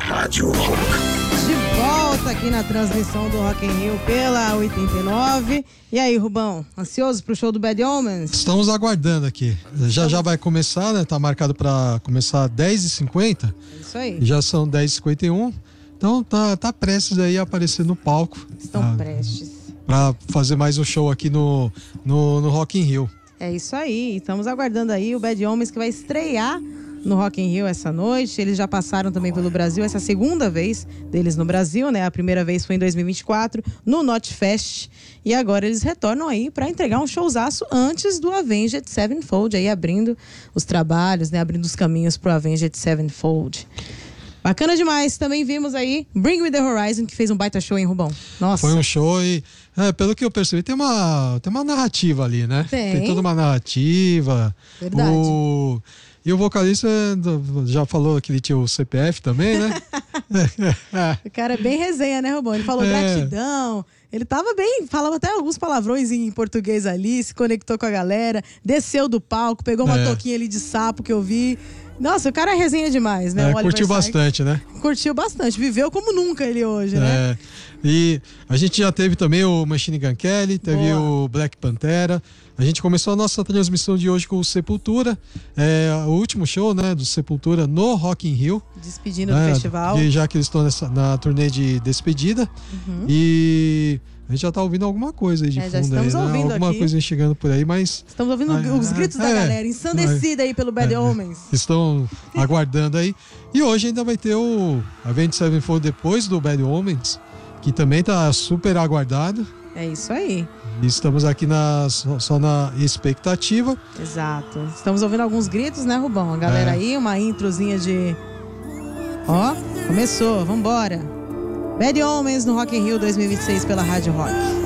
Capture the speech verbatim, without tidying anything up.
Rádio Rock. De volta aqui na transmissão do Rock in Rio pela oitenta e nove. E aí, Rubão, ansioso pro show do Bad Omens? Estamos aguardando aqui. Já já vai começar, né? Tá marcado para começar dez e cinquenta. Isso aí. Já são dez e cinquenta e um. Então tá, tá prestes aí a aparecer no palco. Estão tá, prestes. Pra fazer mais um show aqui no, no, no Rock in Rio. É isso aí. Estamos aguardando aí o Bad Omens, que vai estrear no Rock in Rio essa noite. Eles já passaram também pelo Brasil, essa é a segunda vez deles no Brasil, né? A primeira vez foi em dois mil e vinte e quatro, no Notfest. E agora eles retornam aí para entregar um showzaço antes do Avenged Sevenfold, aí abrindo os trabalhos, né? Abrindo os caminhos pro Avenged Sevenfold. Bacana demais. Também vimos aí Bring Me The Horizon, que fez um baita show, hein, Rubão? Nossa. Foi um show e, é, pelo que eu percebi, tem uma, tem uma narrativa ali, né? Tem. Tem toda uma narrativa. Verdade. O... E o vocalista já falou que ele tinha o C P F também, né? O cara é bem resenha, né, Rubão? Ele falou É. gratidão. Ele tava bem, falava até alguns palavrões em português ali, se conectou com a galera, desceu do palco, pegou uma É. touquinha ali de sapo que eu vi. Nossa, o cara é resenha demais, né? É, O Oliver curtiu Sykes. bastante, né? Curtiu bastante. Viveu como nunca ele hoje, né? É, e a gente já teve também o Machine Gun Kelly, teve Boa. o Black Pantera. A gente começou a nossa transmissão de hoje com o Sepultura, é, o último show, né, do Sepultura no Rock in Rio. Despedindo né, do festival. e já que eles estão nessa, na turnê de despedida. Uhum. E a gente já tá ouvindo alguma coisa aí de É, já fundo aí, estamos né? ouvindo Alguma aqui. coisa chegando por aí, mas Estamos ouvindo Ah, os gritos da é, galera, ensandecida aí pelo Bad é, Omens. estão aguardando aí. E hoje ainda vai ter o Avenged Sevenfold depois do Bad Omens, que também tá super aguardado. É isso aí. E estamos aqui na, só, só na expectativa. Exato. Estamos ouvindo alguns gritos, né, Rubão? A galera É. aí, uma introzinha de... Ó, começou, vambora. Bad Omens no Rock in Rio dois mil e vinte e seis pela Rádio Rock.